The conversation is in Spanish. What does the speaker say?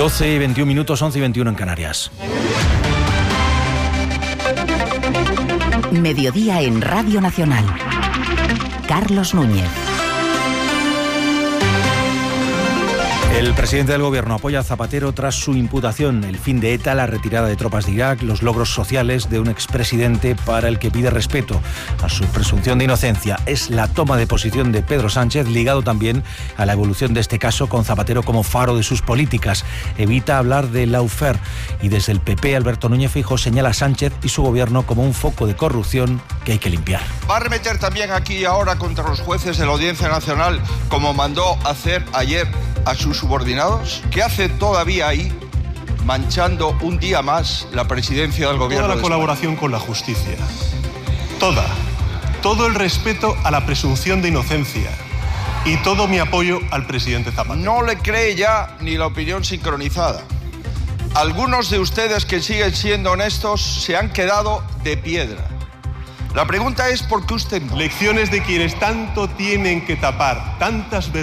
12:21 minutos, 11:21 en Canarias. Mediodía en Radio Nacional. Carlos Núñez. El presidente del Gobierno apoya a Zapatero tras su imputación, el fin de ETA, la retirada de tropas de Irak, los logros sociales de un expresidente para el que pide respeto a su presunción de inocencia. Es la toma de posición de Pedro Sánchez, ligado también a la evolución de este caso, con Zapatero como faro de sus políticas. Evita hablar de lawfare y desde el PP, Alberto Núñez Feijóo señala a Sánchez y su Gobierno como un foco de corrupción que hay que limpiar. ¿Va a arremeter también aquí y ahora contra los jueces de la Audiencia Nacional, como mandó hacer ayer a sus subordinados? ¿Qué hace todavía ahí, manchando un día más la presidencia del Gobierno? Toda la colaboración con la justicia. Toda. Todo el respeto a la presunción de inocencia. Y todo mi apoyo al presidente Zapatero. No le cree ya ni la opinión sincronizada. Algunos de ustedes que siguen siendo honestos se han quedado de piedra. La pregunta es ¿por qué usted no? Lecciones de quienes tanto tienen que tapar, tantas